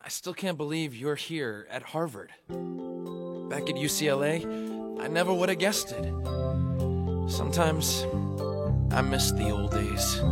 I still can't believe you're here at Harvard. Back at UCLA, I never would have guessed it. Sometimes I miss the old days.